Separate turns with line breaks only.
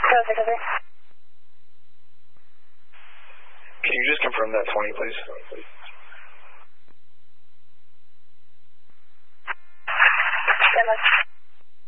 Can you just confirm that 20, please?
Stand by.